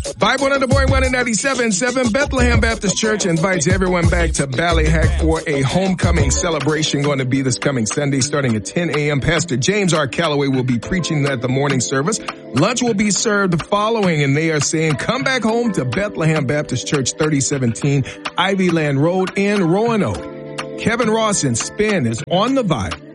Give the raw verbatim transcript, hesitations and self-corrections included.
Vibe one oh point one and ninety-seven point seven Bethlehem Baptist Church invites everyone back to Ballyhack for a homecoming celebration going to be this coming Sunday starting at ten a.m. Pastor James R. Calloway will be preaching at the morning service. Lunch will be served following, and they are saying come back home to Bethlehem Baptist Church, thirty seventeen Ivy Land Road in Roanoke. Kevin Ross and Spin is on the Vibe.